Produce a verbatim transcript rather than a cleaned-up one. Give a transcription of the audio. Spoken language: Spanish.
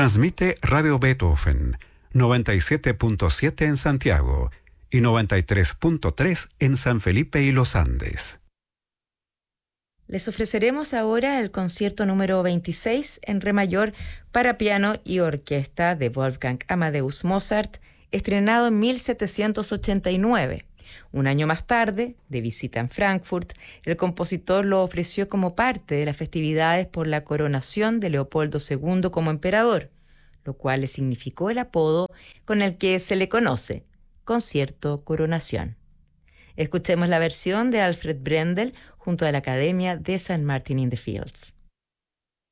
Transmite Radio Beethoven, noventa y siete punto siete en Santiago y noventa y tres punto tres en San Felipe y Los Andes. Les ofreceremos ahora el concierto número veintiséis en re mayor para piano y orquesta de Wolfgang Amadeus Mozart, estrenado en mil setecientos ochenta y nueve. Un año más tarde, de visita en Frankfurt, el compositor lo ofreció como parte de las festividades por la coronación de Leopoldo segundo como emperador, lo cual le significó el apodo con el que se le conoce, Concierto Coronación. Escuchemos la versión de Alfred Brendel junto a la Academia de Saint Martin in the Fields.